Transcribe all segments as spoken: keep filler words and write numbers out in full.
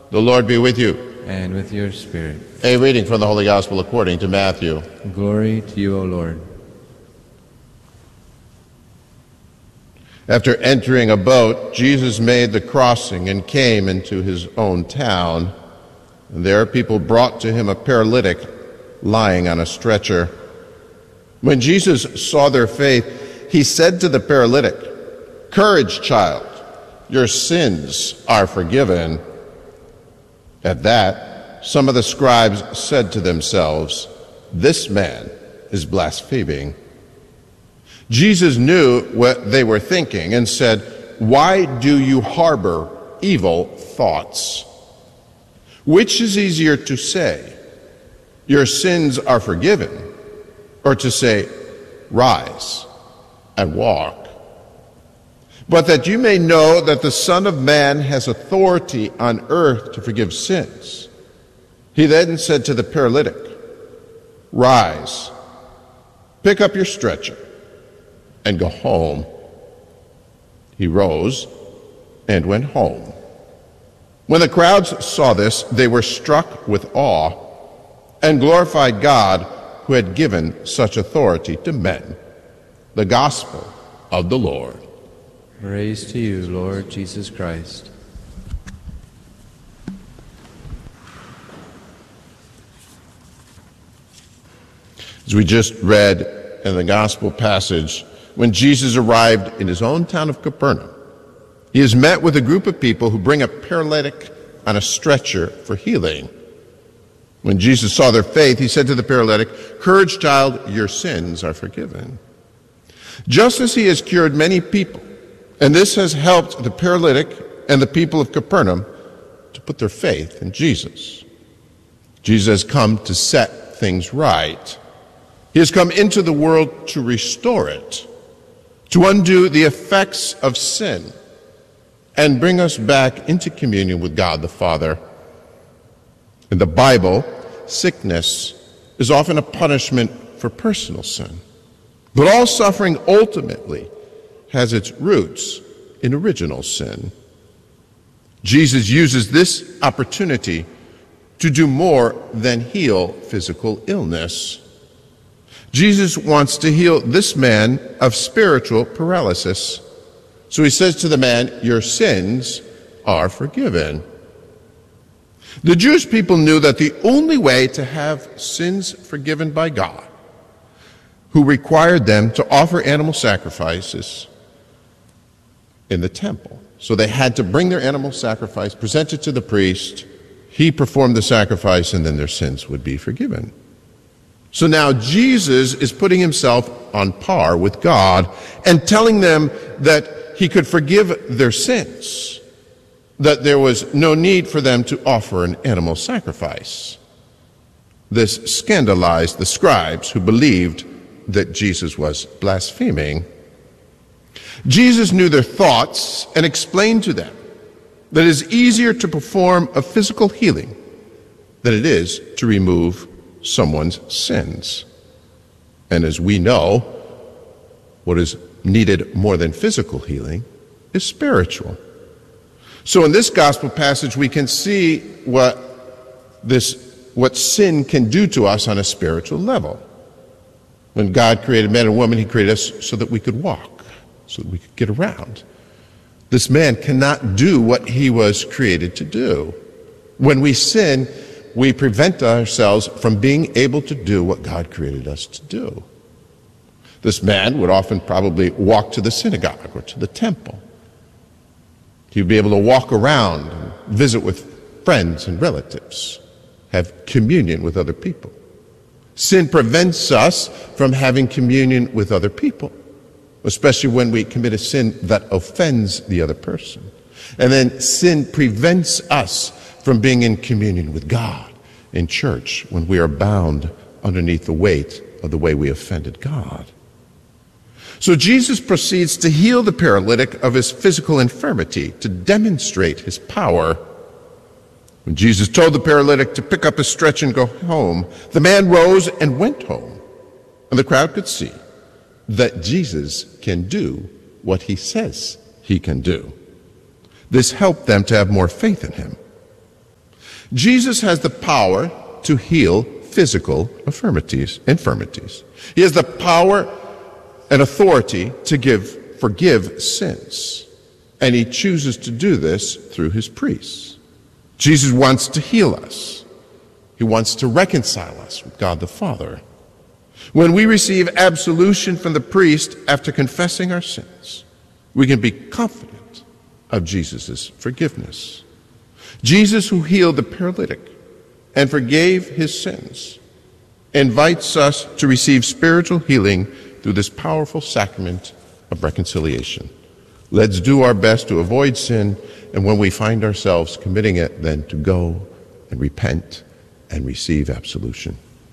The Lord be with you. And with your spirit. A reading from the Holy Gospel according to Matthew. Glory to you, O Lord. After entering a boat, Jesus made the crossing and came into his own town. And there people brought to him a paralytic lying on a stretcher. When Jesus saw their faith, he said to the paralytic, "Courage, child, your sins are forgiven." At that, some of the scribes said to themselves, "This man is blaspheming." Jesus knew what they were thinking and said, "Why do you harbor evil thoughts? Which is easier to say, 'Your sins are forgiven,' or to say, 'Rise and walk'? But that you may know that the Son of Man has authority on earth to forgive sins." He then said to the paralytic, "Rise, pick up your stretcher, and go home." He rose and went home. When the crowds saw this, they were struck with awe and glorified God who had given such authority to men. The Gospel of the Lord. Praise to you, Lord Jesus Christ. As we just read in the Gospel passage, when Jesus arrived in his own town of Capernaum, he is met with a group of people who bring a paralytic on a stretcher for healing. When Jesus saw their faith, he said to the paralytic, "Courage, child, your sins are forgiven." Just as he has cured many people, and this has helped the paralytic and the people of Capernaum to put their faith in Jesus. Jesus has come to set things right. He has come into the world to restore it, to undo the effects of sin, and bring us back into communion with God the Father. In the Bible, sickness is often a punishment for personal sin, but all suffering ultimately has its roots in original sin. Jesus uses this opportunity to do more than heal physical illness. Jesus wants to heal this man of spiritual paralysis. So he says to the man, "Your sins are forgiven." The Jewish people knew that the only way to have sins forgiven by God, who required them to offer animal sacrifices in the temple. So they had to bring their animal sacrifice, present it to the priest, he performed the sacrifice, and then their sins would be forgiven. So now Jesus is putting himself on par with God and telling them that he could forgive their sins, that there was no need for them to offer an animal sacrifice. This scandalized the scribes who believed that Jesus was blaspheming. Jesus knew their thoughts and explained to them that it is easier to perform a physical healing than it is to remove someone's sins. And as we know, what is needed more than physical healing is spiritual. So in this gospel passage, we can see what this, what sin can do to us on a spiritual level. When God created man and woman, he created us so that we could walk, so that we could get around. This man cannot do what he was created to do. When we sin, we prevent ourselves from being able to do what God created us to do. This man would often probably walk to the synagogue or to the temple. He'd be able to walk around and visit with friends and relatives, have communion with other people. Sin prevents us from having communion with other people, especially when we commit a sin that offends the other person. And then sin prevents us from being in communion with God in church when we are bound underneath the weight of the way we offended God. So Jesus proceeds to heal the paralytic of his physical infirmity to demonstrate his power. When Jesus told the paralytic to pick up his stretcher and go home, the man rose and went home. And the crowd could see that Jesus can do what he says he can do. This helped them to have more faith in him. Jesus has the power to heal physical infirmities. infirmities. He has the power and authority to give, forgive sins. And he chooses to do this through his priests. Jesus wants to heal us. He wants to reconcile us with God the Father. When we receive absolution from the priest after confessing our sins, we can be confident of Jesus' forgiveness. Jesus, who healed the paralytic and forgave his sins, invites us to receive spiritual healing through this powerful sacrament of reconciliation. Let's do our best to avoid sin, and when we find ourselves committing it, then to go and repent and receive absolution.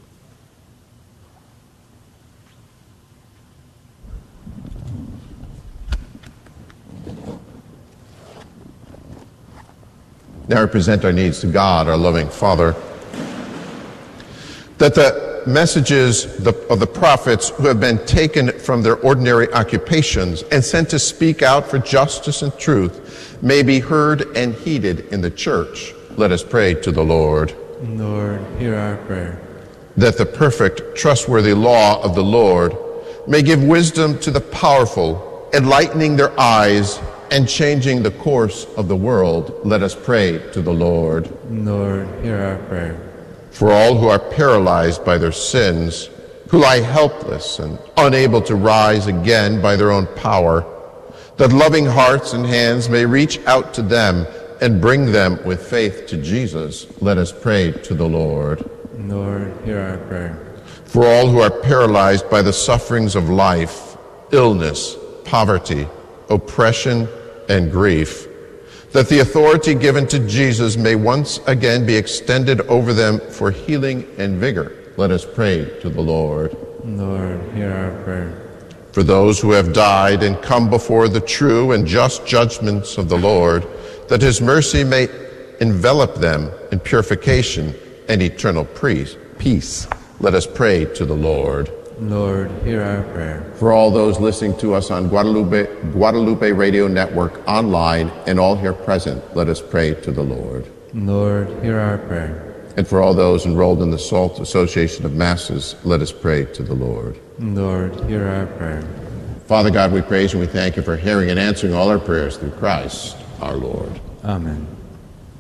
Now we present our needs to God, our loving Father, that the messages of the prophets who have been taken from their ordinary occupations and sent to speak out for justice and truth may be heard and heeded in the church. Let us pray to the Lord. Lord, hear our prayer. That the perfect, trustworthy law of the Lord may give wisdom to the powerful, enlightening their eyes and changing the course of the world. Let us pray to the Lord. Lord, hear our prayer. For all who are paralyzed by their sins, who lie helpless and unable to rise again by their own power, that loving hearts and hands may reach out to them and bring them with faith to Jesus. Let us pray to the Lord. Lord, hear our prayer. For all who are paralyzed by the sufferings of life, illness, poverty, oppression, and grief, that the authority given to Jesus may once again be extended over them for healing and vigor. Let us pray to the Lord. Lord, hear our prayer. For those who have died and come before the true and just judgments of the Lord, that his mercy may envelop them in purification and eternal peace. Let us pray to the Lord. Lord, hear our prayer. For all those listening to us on Guadalupe, Guadalupe Radio Network online and all here present, let us pray to the Lord. Lord, hear our prayer. And for all those enrolled in the SALT Association of Masses, let us pray to the Lord. Lord, hear our prayer. Father God, we praise and we thank you for hearing and answering all our prayers through Christ our Lord. Amen.